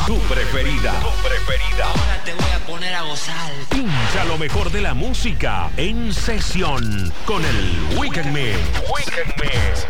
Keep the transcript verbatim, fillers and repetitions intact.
Tu preferida. Tu preferida. Ahora te voy a poner a gozar. Pincha lo mejor de la música en sesión con el Weekend Mix. Weekend Mix.